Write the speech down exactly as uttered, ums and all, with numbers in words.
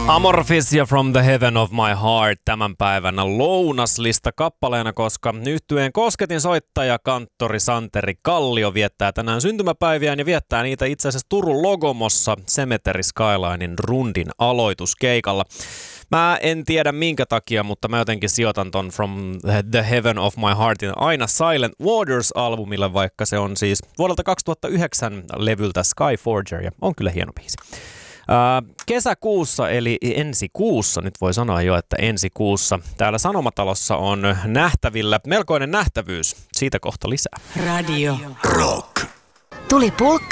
Amorphisia From the Heaven of My Heart tämän päivänä lounaslista kappaleena, koska yhtyeen kosketin soittaja kanttori Santeri Kallio viettää tänään syntymäpäiviään ja viettää niitä itse asiassa Turun Logomossa Cemetery Skylinein rundin aloituskeikalla. Mä en tiedä minkä takia, mutta mä jotenkin sijoitan ton From the Heaven of My Heartin aina Silent Waters-albumille, vaikka se on siis vuodelta kaksituhattayhdeksän levyltä Skyforger ja on kyllä hieno biisi. Uh, kesäkuussa eli ensi kuussa, nyt voi sanoa jo, että ensi kuussa, täällä Sanomatalossa on nähtävillä melkoinen nähtävyys. Siitä kohta lisää. Radio Rock. Tuli pulkka